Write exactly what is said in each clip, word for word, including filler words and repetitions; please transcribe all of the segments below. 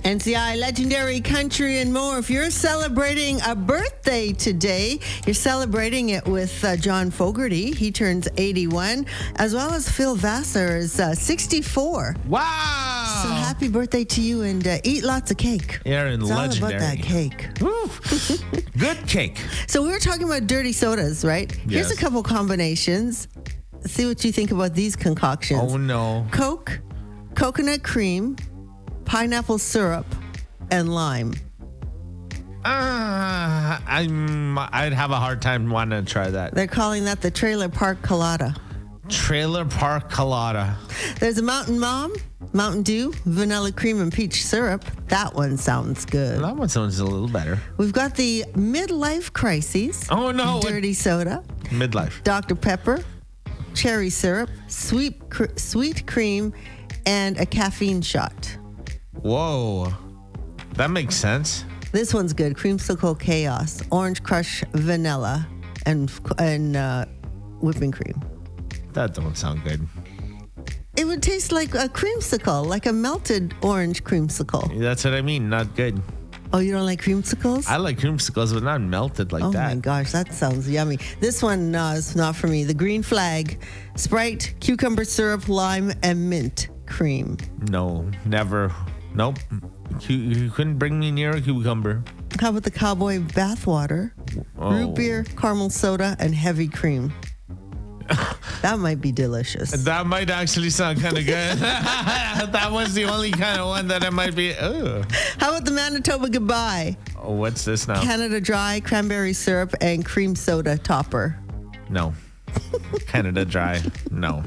N C I, Legendary Country and more. If you're celebrating a birthday today, you're celebrating it with uh, John Fogerty. He turns eighty-one, as well as Phil Vassar is uh, sixty-four. Wow! So happy birthday to you, and uh, eat lots of cake. Aaron, it's legendary. all about that cake. Woo. Good cake. So we were talking about dirty sodas, right? Here's Yes. a couple combinations. See what you think about these concoctions. Oh, no. Coke, coconut cream, pineapple syrup, and lime. Uh, I'm, I'd have a hard time wanting to try that. They're calling that the Trailer Park Colada. Trailer Park Colada. There's a Mountain Mom, Mountain Dew, vanilla cream and peach syrup. That one sounds good. That one sounds a little better. We've got the Midlife Crises. Oh, no. Dirty soda. Midlife. Doctor Pepper, cherry syrup, sweet cr- sweet cream, and a caffeine shot. Whoa. That makes sense. This one's good. Creamsicle Chaos, Orange Crush Vanilla, and and uh, whipping cream. That don't sound good. It would taste like a creamsicle, like a melted orange creamsicle. That's what I mean. Not good. Oh, you don't like creamsicles? I like creamsicles, but not melted like oh that. my gosh, that sounds yummy. This one uh, is not for me. The Green Flag, Sprite, cucumber syrup, lime, and mint cream. No, never. Nope. You, you couldn't bring me near a cucumber. How about the Cowboy Bathwater, Oh. root beer, caramel soda, and heavy cream? That might be delicious. That might actually sound kind of good. That was the only kind of one that I might be. Ugh. How about the Manitoba Goodbye? Oh, what's this now? Canada Dry, cranberry syrup, and cream soda topper. No. Canada Dry. No.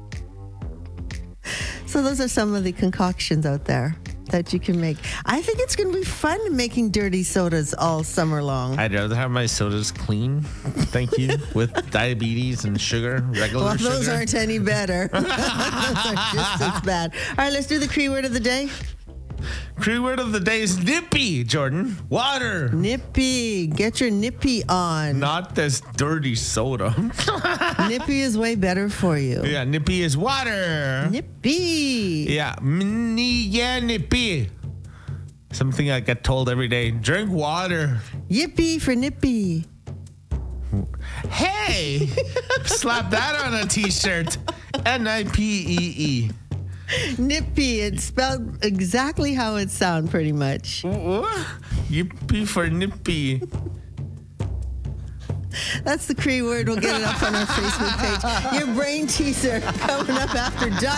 So those are some of the concoctions out there that you can make. I think it's going to be fun making dirty sodas all summer long. I'd rather have my sodas clean, thank you, with diabetes and sugar, regular Well, those sugar. aren't any better. Those are just as bad. All right, let's do the Cree word of the day. Cree word of the day is nippy, Jordan. Water. Nippy. Get your nippy on. Not this dirty soda. Nippy is way better for you. Yeah, nippy is water. Nippy. Yeah, mini, yeah, nippy. Something I get told every day. Drink water. Yippee for nippy. Hey, slap that on a t-shirt. N I P E E. Nippy. It's spelled exactly how it sounds, pretty much. Yippee for nippy. That's the Cree word. We'll get it up on our Facebook page. Your brain teaser coming up after John.